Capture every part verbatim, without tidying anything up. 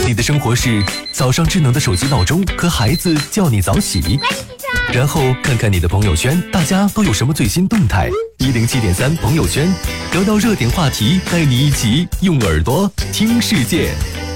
你的生活是早上智能的手机闹钟和孩子叫你早起，然后看看你的朋友圈，大家都有什么最新动态。一零七点三朋友圈，聊到热点话题，带你一起用耳朵听世界。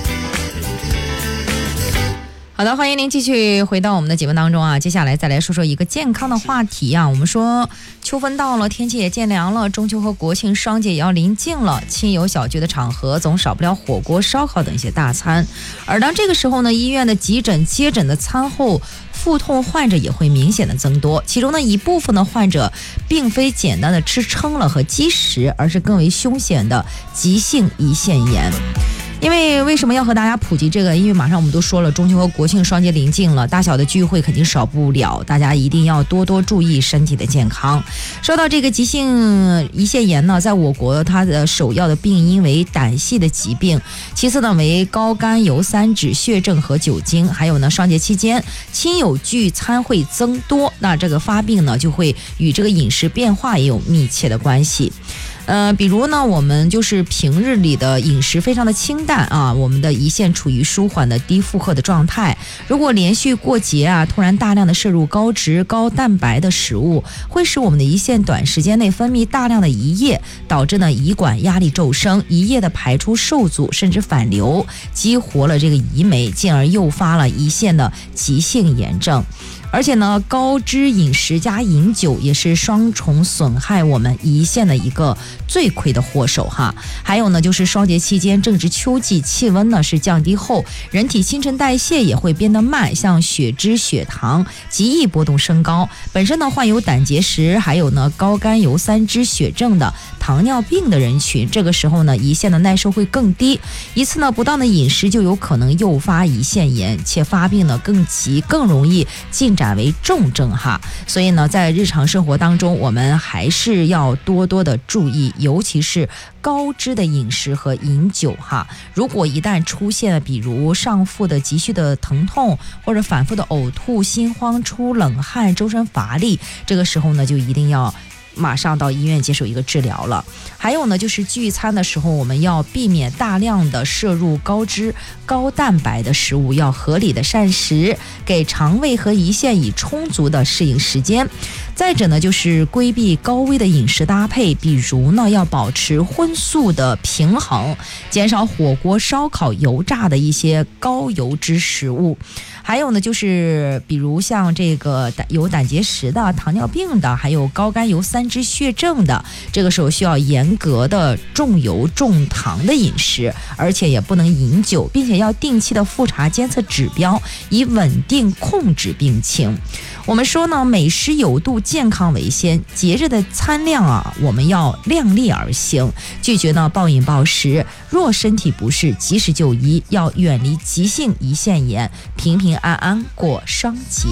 好的，欢迎您继续回到我们的节目当中啊。接下来再来说说一个健康的话题啊。我们说秋分到了，天气也渐凉了，中秋和国庆双节也要临近了，亲友小聚的场合总少不了火锅、烧烤等一些大餐。而当这个时候呢，医院的急诊、接诊的餐后腹痛患者也会明显的增多，其中呢一部分的患者并非简单的吃撑了和积食，而是更为凶险的急性胰腺炎。因为为什么要和大家普及这个？因为马上我们都说了，中秋和国庆双节临近了，大小的聚会肯定少不了，大家一定要多多注意身体的健康。说到这个急性胰腺炎呢，在我国它的首要的病因为胆系的疾病，其次呢为高甘油三酯血症和酒精，还有呢双节期间亲友聚餐会增多，那这个发病呢就会与这个饮食变化也有密切的关系。呃，比如呢，我们就是平日里的饮食非常的清淡啊，我们的胰腺处于舒缓的低负荷的状态。如果连续过节啊，突然大量的摄入高脂、高蛋白的食物，会使我们的胰腺短时间内分泌大量的胰液，导致呢胰管压力骤升，胰液的排出受阻，甚至反流，激活了这个胰酶，进而诱发了胰腺的急性炎症。而且呢，高脂饮食加饮酒也是双重损害我们胰腺的一个罪魁的祸首哈。还有呢，就是双节期间正值秋季，气温呢是降低后，人体新陈代谢也会变得慢，像血脂、血糖极易波动升高。本身呢患有胆结石，还有呢高甘油三酯血症的糖尿病的人群，这个时候呢胰腺的耐受会更低，一次呢不当的饮食就有可能诱发胰腺炎，且发病呢更急，更容易进展为重症哈。所以呢在日常生活当中，我们还是要多多的注意，尤其是高脂的饮食和饮酒哈。如果一旦出现比如上腹的急剧的疼痛，或者反复的呕吐、心慌、出冷汗、周身乏力，这个时候呢就一定要马上到医院接受一个治疗了。还有呢，就是聚餐的时候，我们要避免大量的摄入高脂、高蛋白的食物，要合理的膳食，给肠胃和胰腺以充足的适应时间。再者呢，就是规避高危的饮食搭配，比如呢，要保持荤素的平衡，减少火锅、烧烤、油炸的一些高油脂食物。还有呢，就是比如像这个有胆结石的、糖尿病的，还有高甘油三酯血症的，这个时候需要严格的重油重糖的饮食，而且也不能饮酒，并且要定期的复查监测指标，以稳定控制病情。我们说呢，美食有度，健康为先，节日的餐量啊，我们要量力而行，拒绝呢暴饮暴食。若身体不适，及时就医，要远离急性胰腺炎，平平安安过双节。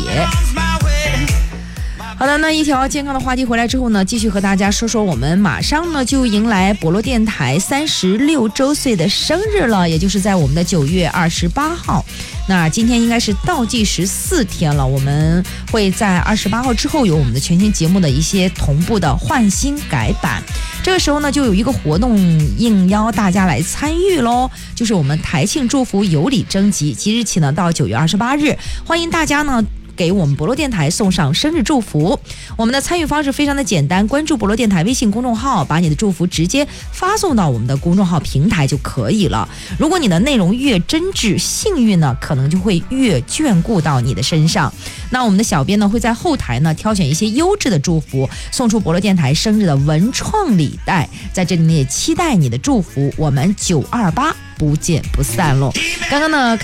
好的，那一条健康的话题回来之后呢，继续和大家说说我们马上呢就迎来博罗电台三十六周岁的生日了，也就是在我们的九月二十八号。那今天应该是倒计时四天了，我们会在二十八号之后有我们的全新节目的一些同步的换新改版。这个时候呢，就有一个活动应邀大家来参与咯，就是我们台庆祝福有礼征集，即日起呢到九月二十八日，欢迎大家呢给我们博罗电台送上生日祝福。我们的参与方式非常的简单，关注博罗电台微信公众号，把你的祝福直接发送到我们的公众号平台就可以了。如果你的内容越真挚，幸运呢可能就会越眷顾到你的身上。那我们的小编呢会在后台呢挑选一些优质的祝福，送出博罗电台生日的文创礼袋。在这里呢也期待你的祝福，我们九二八不见不散喽。刚刚呢